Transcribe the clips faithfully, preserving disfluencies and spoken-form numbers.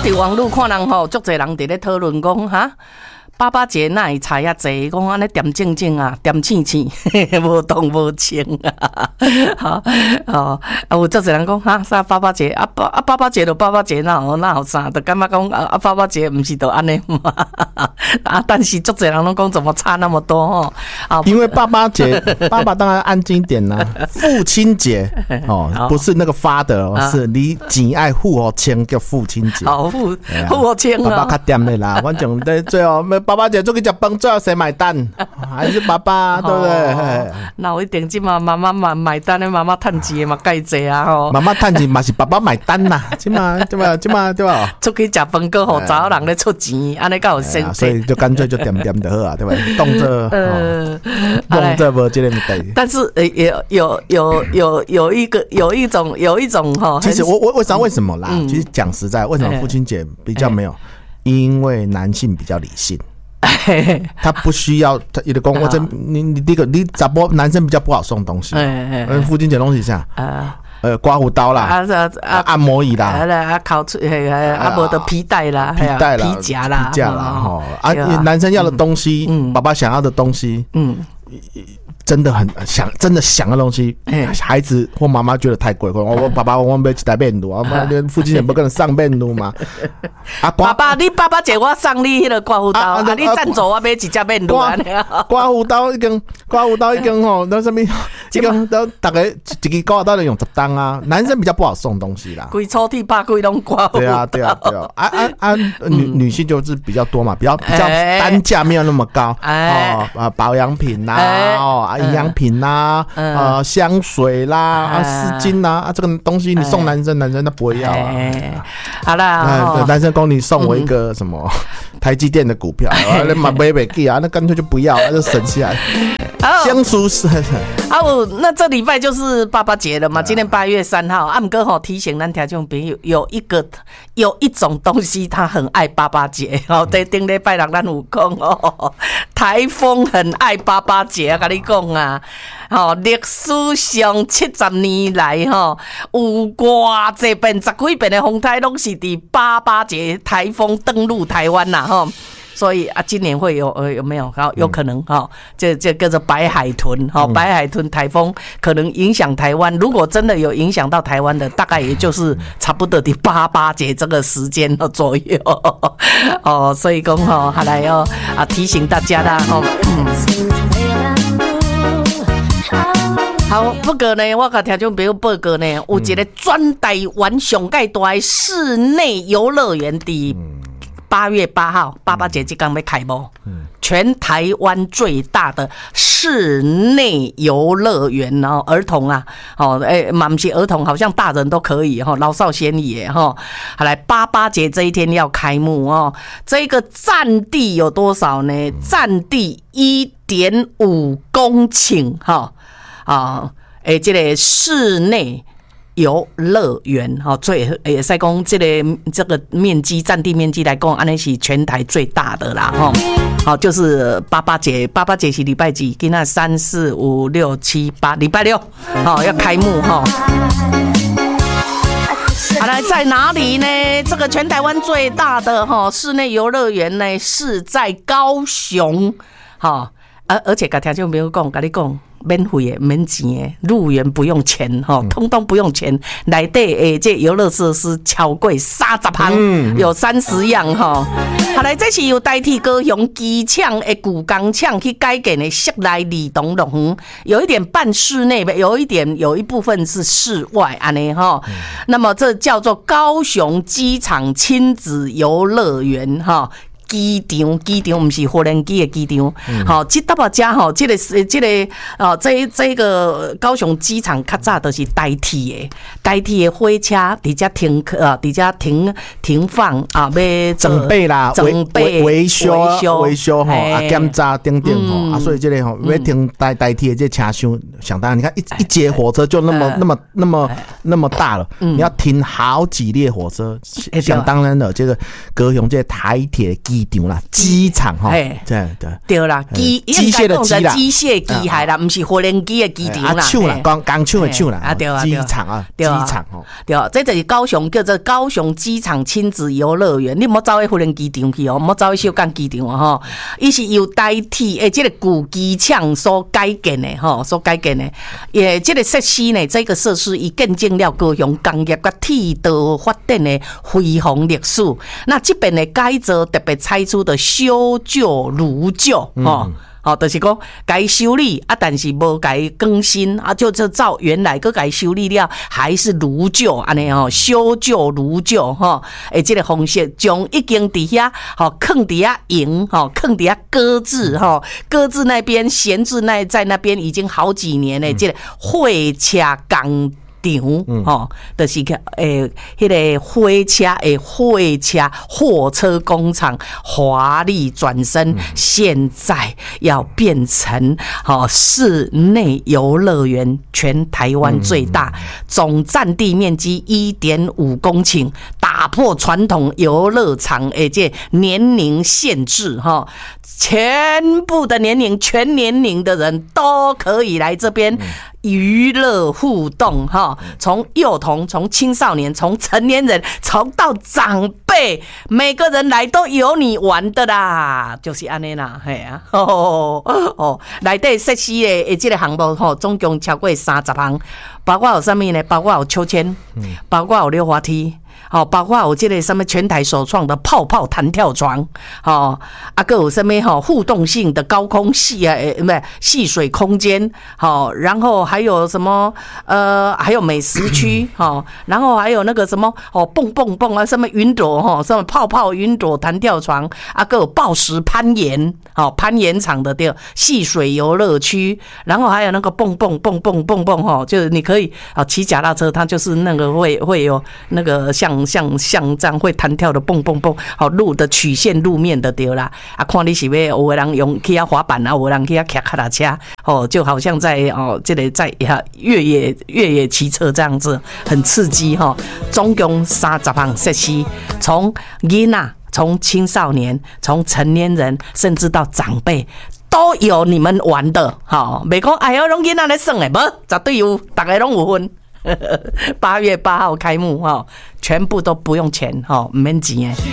伫网络看人吼，足侪人伫咧讨论讲哈。爸爸节哪会菜遐济？讲安尼点正正啊，点青青，无动无情啊！好哦，啊有足侪人讲哈，啥爸爸节啊？爸啊爸爸节就爸爸节，哪有哪有啥？就感觉讲啊啊爸爸节毋是就安尼嘛？啊，但是足侪人拢讲怎么差那么多吼？啊， 因为爸爸节，爸爸当然按经典啦、啊。父亲节哦，不是那个发的哦，啊、是你只爱父和亲叫父亲节。 好父父和亲啊， 爸爸较点的啦，反正在最后。爸爸节做去吃饭，最后谁买单？还是爸爸，对不对？ 那我一定即嘛，妈妈买买单的，妈妈趁钱嘛，介济啊吼。 妈妈趁钱嘛是爸爸买单呐，即嘛即嘛即嘛对吧？ 出去吃饭，搁互查某人咧出钱，安尼才有sense。 所以就干脆就点点就好啊，对吧？动作呃，动作无这个问题。 但是呃，有有有有有一个有一种有一种哈， 其实我我我知道为什么啦。其实讲实在，为什么父亲节比较没有？因为男性比较理性。他不需要，他有的讲我这你你这个你咋不男生比较不好送东西，嗯，父亲节东西啥啊？呃，刮胡刀啦，啊啊，按摩椅啦， 啊，烤出啊，无的皮带啦， 皮带啦， 皮夹啦， 皮夹啦，哈啊，男生要的东西，爸爸想要的东西，嗯。真的很想，真的想的东西，孩子或妈妈觉得太贵，我我爸爸我买一台面炉，我连父亲节不跟人上面炉嘛？ 啊，爸爸，你爸爸节我送你迄个刮胡刀，啊，啊你赞助我买一只面炉安尼。 刮胡刀一根，刮胡刀一根吼，那上面一根都大概一个刮胡刀能用十当啊。男生比较不好送东西啦， 规抽屉把规拢刮胡刀。 对啊，对啊，对啊，啊啊啊！女女性就是比较多嘛，比较比较单价没有那么高哦啊，保养品呐哦。营养品啦、啊，嗯、呃，香水啦，啊，丝巾啦，啊，这个东西你送男生，男生他不会要啊。 好啦， 呃、男生讲你送我一个什么台积电的股票，那买不买给啊？那干脆就不要，就省起来。相处是啊，我那这礼拜就是爸爸节了嘛，今天八月三号。啊，不过吼提醒咱听众朋友，有一个有一种东西，他很爱爸爸节哦。在顶礼拜六咱有讲哦，台风很爱爸爸节，我跟你讲啊，吼历史上七十年来吼，有偌济遍十几遍的风台拢是伫爸爸节台风登陆台湾呐吼。所以啊，今年会有呃有没有？好，有可能哈、嗯，这这叫做白海豚哈，白海豚台风可能影响台湾。如果真的有影响到台湾的，大概也就是差不多的八八节这个时间左右哦。所以讲哈，还来要啊提醒大家啦哈。嗯好，不过呢，我甲听众朋友报告呢，有一个全台湾上介大的室内游乐园伫八月八号，爸爸节即天要开幕。全台湾最大的室内游乐园哦，儿童啊，哦，哎，嘛不是儿童，好像大人都可以哈，老少咸宜哈。好来，爸爸节这一天要开幕哦，这个占地有多少呢？占地一点五公顷哈。啊，诶，这个室内游乐园哈，最也是讲这个这个面积占地面积来讲，安尼是全台最大的啦哈。好，就是爸爸节，爸爸节是礼拜几？今仔三四五六七八，礼拜六，好要开幕哈。好来，在哪里呢？这个全台湾最大的哈室内游乐园呢，是在高雄哈。而而且，甲听众朋友讲，甲你讲。免费的、免钱的，入园不用钱哈，通通不用钱。内底诶，这游乐设施超过三十项，嗯、有三十样哈。后来这是有代替高雄机场的古钢厂去改建的室内儿童乐园，有一点半室内，有一点有一部分是室外安尼哈。那么这叫做高雄机场亲子游乐园哈。机场，机场不是无人机的机场，好、嗯，这大把家吼，这个是这个哦，这这个高雄机场较早都是代替的，代替的火车伫遮停啊，伫遮停停放啊，要整备啦， 整备维修维修吼，啊检查等等吼，啊，所以这个吼要停代代替的这车厢，想当然，你看一一节火车就那么那么那么那么大了，你要停好几列火车，想当然的，这个高雄这台铁机机场啦，机场哈，对对对啦，机机械的机啦， 机械机械啦，不是无人机的机场啦， 厂啦，钢钢厂的厂啦， 啊对啊， 机场啊，机场哦， 对，这就是高雄叫做高雄机场亲子游乐园，你莫走去无人机场去哦，莫走去小港机场哦，吼，伊是由代替诶，这个古机场所改建的吼，所改建的，也这个设施呢，这个设施已见证了高雄工业甲铁道发展的辉煌历史。那这边的改造特别采取的修旧如旧，吼、嗯。哦，就是讲该修理啊，但是无该更新啊，就是照原来个该修理了，还是如旧安尼吼，修旧如旧吼，诶，这个方式将已经伫遐吼，坑伫遐营吼，坑伫遐搁置吼，搁置那边闲置那在那边已经好几年嘞，这个会车港。场吼，就是个诶，迄个火车诶，火车货车工厂华丽转身，现在要变成吼室内游乐园，全台湾最大，总占地面积一点五公顷，打破传统游乐场诶这年龄限制哈，全部的年龄，全年龄的人都可以来这边。娱乐互动哈，从幼童、从青少年、从成年人、从到长辈，每个人来都有你玩的啦，就是安尼啦，嘿啊，哦哦，内底设施的诶，这个项目吼，总共超过三十项，包括有啥物呢？包括有秋千，包括有溜滑梯。好，包括有这个什么全台首创的泡泡弹跳床，好，啊，个有什么哈互动性的高空戏啊，诶，不是戏水空间，好，然后还有什么呃，还有美食区，好，然后还有那个什么哦，蹦蹦蹦啊，什么云朵哈，什么泡泡云朵弹跳床，啊，个有抱石攀岩，好，攀岩场的对，戏水游乐区，然后还有那个蹦蹦蹦蹦蹦蹦哈，就是你可以啊骑脚踏车，它就是那个会会有那个像。像像这样会弹跳的蹦蹦蹦，好路的曲线路面的对啦，啊，看你是要有的人用去啊滑板啊，有的人去啊骑脚踏车，哦，就好像在哦这里在越野越野骑车这样子，很刺激哈、哦。总共三十项设施，从囡仔、从青少年、从成年人，甚至到长辈。都有你们玩的，好，袂讲哎呦，拢囡仔来耍的，无绝对有，大家拢有分。八月八号开幕哈，全部都不用钱哈，唔免钱诶。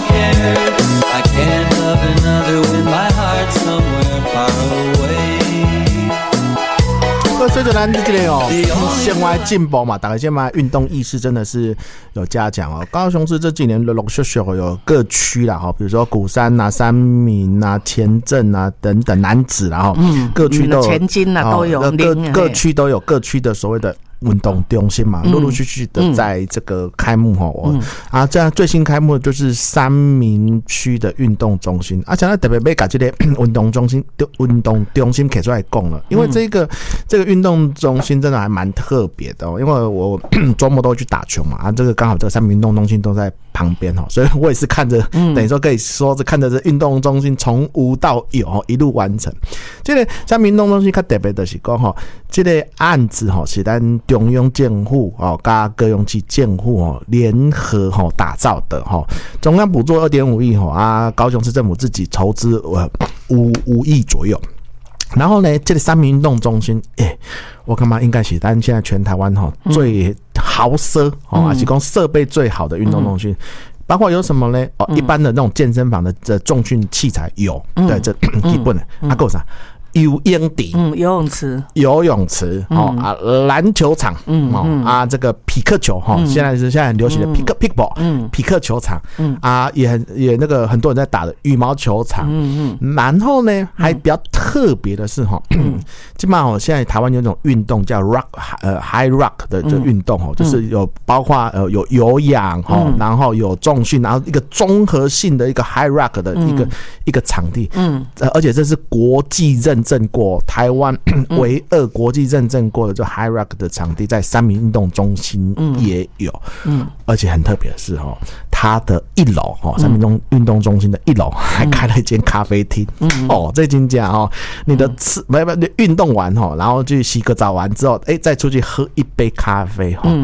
不过随着咱这个哦，现在进步嘛，大家现在运动意识真的是有加强哦。高雄市这几年陆陆续续有各区啦哈，比如说鼓山啊、三民啊、前镇啊等等南子啦哈，各区都有前金啊都有， 各各区都有各区的所谓的。运动中心嘛，陆陆续续的在这个开幕哈、嗯，啊，这样最新开幕的就是三民区的运动中心，啊，现在特别被把这个运动中心、运动中心给出来供了，因为这个、嗯、这个运动中心真的还蛮特别的哦，因为我周末都会去打球嘛，啊，这个刚好这个三民运动中心都在旁边哈，所以我也是看着，嗯、等于说可以说是看着这运动中心从无到有一路完成。这个三民运动中心较特别的是讲哈，这个案子哈是咱。中央政府哦，加各用区政府哦联合吼打造的吼，中央补助二点五亿吼啊，高雄市政府自己筹资呃五五亿左右。然后呢，这个三民运动中心，诶、欸，我看嘛应该是咱现在全台湾吼最豪奢哦，还是讲设备最好的运动中心。嗯包括有什么呢？哦，一般的那种健身房的这重训器材有，嗯、对，这基本的。啊，够啥？游泳池， 嗯，游泳池， 游泳池，哦、嗯、啊，篮球场，嗯哦、嗯、啊，这个匹克球哈、嗯，现在是现在很流行的匹克 pickball， 嗯，匹克球场，嗯啊，也很也那个很多人在打的羽毛球场，嗯嗯，然后呢，还比较特别的是哈，嗯，基本上现在台湾有一种运动叫 rock 呃 high rock 的这运动哦，就是有包括呃有有氧哈、嗯，然后有重训，然后一个综合性的一个 high rock 的一个、嗯、一个场地，嗯，而且这是国际认。认证过台湾唯二国际认证过的就 High Rock 的场地，在三民运动中心也有，嗯，而且很特别的是哈，它的一楼哈，三民运运动中心的一楼还开了一间咖啡厅，嗯，哦，这间家哦，你的吃没没运动完哈，然后去洗个澡完之后，哎，再出去喝一杯咖啡哈，嗯，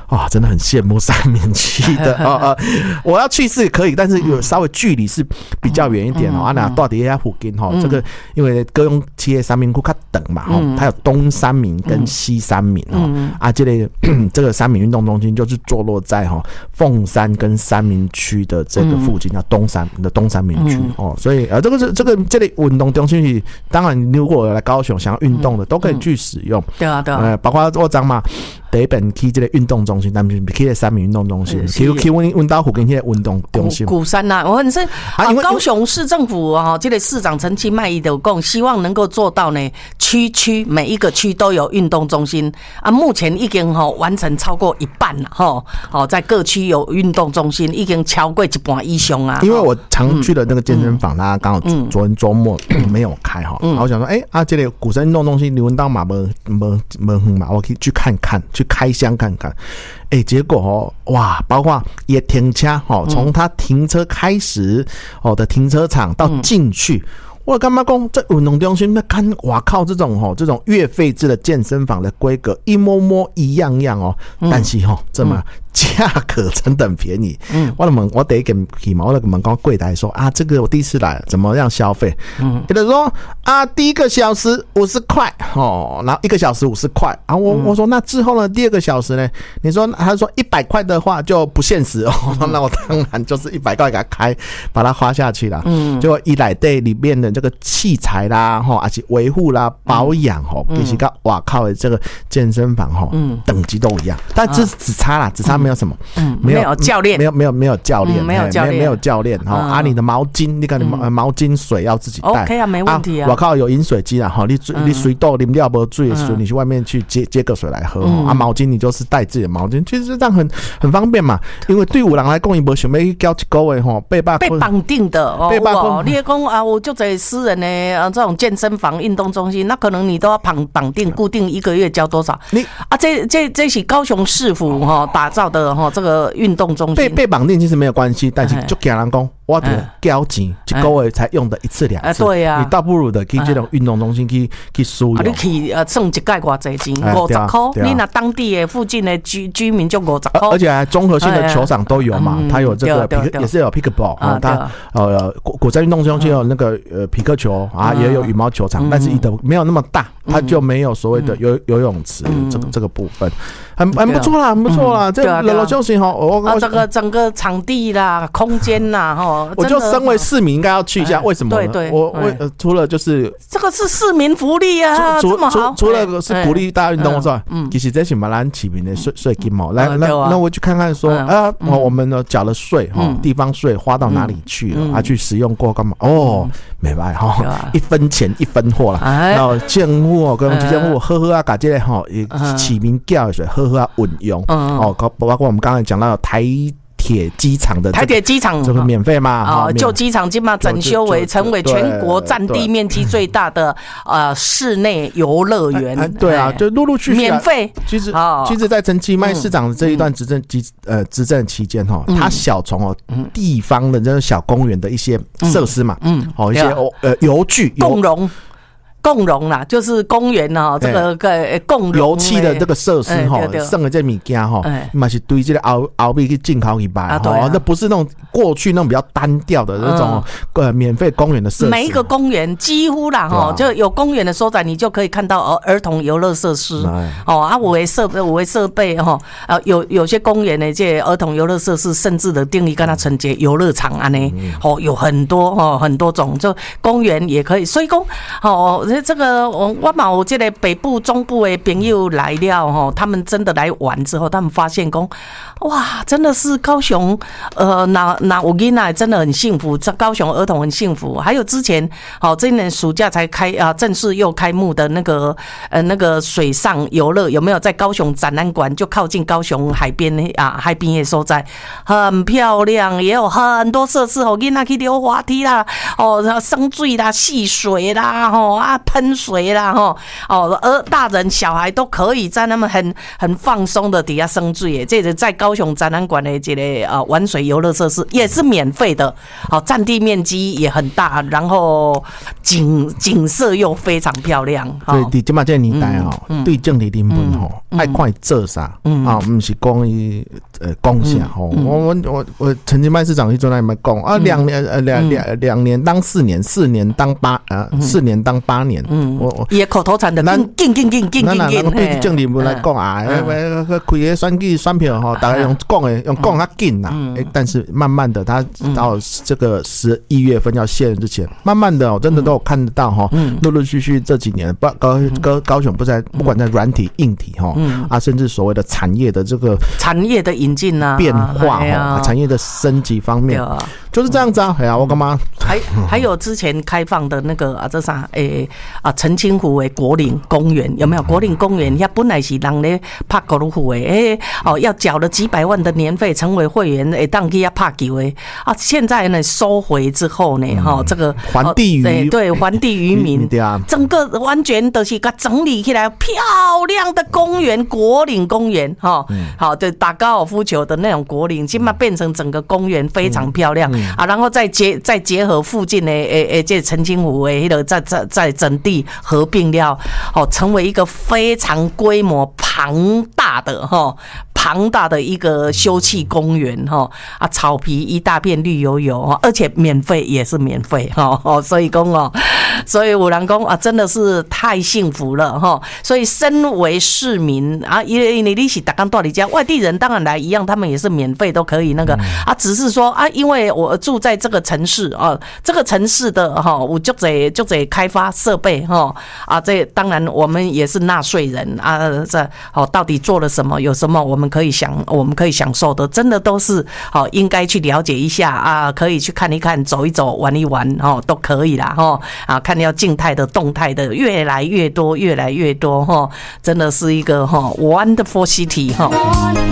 哇，真的很羡慕三民区的哦呃，我要去是可以，但是有稍微距离是比较远一点哦。啊，那到底在附近哈，这个因为高雄企业三民区较等嘛哈，它有东三民跟西三民哦。啊，这类这个三民运动中心就是坐落在哈凤山跟三民区的这个附近，叫东三的东三民区哦。所以呃，这个是这个这类运动中心，当然如果有来高雄想要运动的，都可以去使用。对啊，对啊，呃，包括我讲嘛。第一本去这个运动中心，但是去三民运动中心，去去温温岛附近那个运动中心。 鼓山呐，我很是啊，高雄市政府啊，这个市长陈其迈伊的讲，希望能够做到呢，区区每一个区都有运动中心啊。目前已经哈完成超过一半了哈，好在各区有运动中心，已经超过一半以上啊。 因为我常去的那个健身房，它刚好昨天周末没有开哈，然后我想说，哎啊，这个鼓山运动中心离温岛嘛没没没远嘛，我可以去看看。去开箱看看，哎、欸，结果哦，哇，包括也停车哦，从他停车开始哦的停车场到进去。嗯，我干嘛讲这运动中心？那看，哇靠，这种吼，这种月费制的健身房的规格一模模一样样哦，但是吼，这么价格真的很便宜。嗯，我问，我第一个去嘛，我就问讲柜台说啊，这个我第一次来，怎么样消费？嗯，有的说啊，第一个小时五十块哦，然后一个小时五十块啊，我我说那之后呢，第二个小时呢？你说他说一百块的话就不现实哦，那我当然就是一百块给他开，把它花下去了。嗯，结果一来对里面的这个器材啦，哈，而且维护啦、保养哈，其实跟哇靠的这个健身房哈，等级都一样，但这只差啦，只差没有什么， 嗯，没有教练， 没有没有没有教练， 没有教练， 没有教练哈。啊，你的毛巾，你看你毛巾水要自己带 ，OK 啊，没问题啊。 我靠，有饮水机啦，哈，你你水豆啉掉没水水，你去外面去接接个水来喝啊。毛巾你就是带自己的毛巾，其实这样很很方便嘛。因为对有人来讲，伊无想要去交一个月吼，八百被绑定的哦。 八百块， 你讲啊，我就在私人的啊这种健身房、运动中心，那可能你都要绑绑定，固定一个月交多少？你啊，这这这是高雄市府哈打造的哈这个运动中心。 被被绑定其实没有关系，但是就惊人讲，我得交钱一个月才用的一次两次。 对呀， 你倒不如的去这种运动中心去去使用。 你去呃算一届偌济钱，五十块。你那当地的附近的居居民就五十块。 而且还综合性的球场都有嘛，它有这个也是有 pickleball 啊，它呃国国在运动中心有那个呃匹克球啊，也有羽毛球场，但是的没有那么大，它就没有所谓的游游泳池这个这个部分，很很不错啦，很不错啦。这老老休息哈，我这个整个场地啦、空间啦，哈， 我就身为市民应该要去一下，为什么？对对，我我除了就是这个是市民福利啊，这么好。 除了是鼓励大家运动之外，其实这是马兰起名的税税金嘛，来来，那我去看看说啊，我们呢缴了税哈，地方税花到哪里去了啊？去使用过干嘛？哦，明白哈，一分钱一分货啦。然后政府哦，跟政府好好啊，把这个哈起名叫的水好好啊运用哦，包括我们刚才讲到台铁机场的台铁机场这个免费嘛？ 哦，旧机场今嘛整修为成为全国占地面积最大的呃室内游乐园。 对啊，就陆陆续续免费。 其实其实，在陈其迈市长这一段执政基呃执政期间哈，他小从哦地方的这个小公园的一些设施嘛，嗯，哦一些呃游具共融。共融啦，就是公园哈，这个个共融油漆的这个设施哈，剩的这物件哈，嘛是对这个后后壁去进口去买哈，那不是那种过去那种比较单调的那种呃免费公园的设施。 每一个公园几乎啦哈，就有公园的所在，你就可以看到儿童游乐设施哦啊，五维设备五维设备哈，啊有有些公园的这儿童游乐设施，甚至的定义跟它承接游乐场啊呢，哦有很多哦很多种，就公园也可以，所以讲哦。这个我我嘛有这个北部中部的朋友来了哈，他们真的来玩之后，他们发现讲哇，真的是高雄呃那那有囡仔真的很幸福，高雄儿童很幸福。还有之前好今年暑假才开啊正式又开幕的那个呃那个水上游乐有没有在高雄展览馆就靠近高雄海边啊海边的所在，很漂亮，也有很多设施哦，囡仔去溜滑梯啦， 哦，生水啦、戏水啦，吼啊喷水啦，吼哦，而大人小孩都可以在那么很很放松的底下生水耶。这个在高雄展览馆的这个呃玩水游乐设施也是免费的，好，占地面积也很大，然后景景色又非常漂亮。 所以伫即马这个年代吼，对政治人物吼，爱看伊做啥啊，唔是讲伊呃讲啥吼。我我我我陈其迈市长去做那里面讲啊，两年呃两两两年当四年，四年当八呃四年当八年。我我伊口头禅的，紧紧紧紧紧紧。 对政治人物来讲啊，开个选举选票吼，大家用讲的用讲较紧呐。但是慢慢的，他到这个十一月份要卸任之前，慢慢的，我真的都有看得到哈，陆陆续续这几年，不高高高雄不在，不管在软体、硬体哈，啊，甚至所谓的产业的这个产业的引进啊， 变化哈，产业的升级方面，就是这样子啊。哎呀，我干嘛？ 还还有之前开放的那个啊，这啥诶啊，澄清湖的国岭公园有没有？国岭公园，它本来是人咧拍高尔夫的，诶哦，要缴了几百万的年费，成为会员，诶，当去要拍球的啊，现在呢收回之后呢，哈，这个还地于对还地于民，整个完全都是给整理起来漂亮的公园，国岭公园哈，好的打高尔夫球的那种国岭，现在变成整个公园非常漂亮啊，然后再结再结合附近的诶诶这澄清湖诶，那个在在在整地合并了，哦，成为一个非常规模庞大的哈。庞大的一个休憩公园哈啊，草皮一大片绿油油，而且免费也是免费哈哦，所以讲哦，所以有人讲啊，真的是太幸福了哈。所以身为市民啊，因为你你是打刚到你家，外地人当然来一样，他们也是免费都可以那个啊，只是说啊，因为我住在这个城市啊，这个城市的哈，我就得就得开发设备哈啊，这当然我们也是纳税人啊，这好到底做了什么，有什么我们可以享我们可以享受的，真的都是好应该去了解一下啊，可以去看一看、走一走、玩一玩哦，都可以啦哈啊，看要静态的、动态的，越来越多、越来越多哈，真的是一个哈 wonderful city 哈。